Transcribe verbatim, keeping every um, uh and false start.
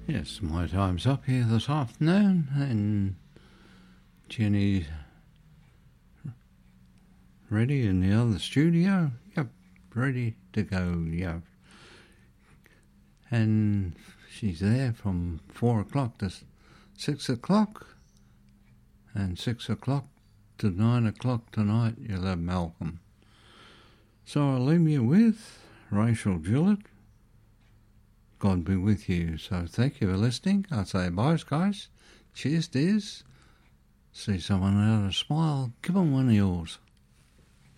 Yes, my time's up here this afternoon, and Jenny's ready in the other studio. Yep, ready to go, yep. And she's there from four o'clock to six o'clock, and six o'clock to nine o'clock tonight you'll have Malcolm. So I'll leave you with Rachel Gillett. God be with you. So thank you for listening. I'll say bye, guys. Cheers, dears. See someone out of a smile, give them one of yours.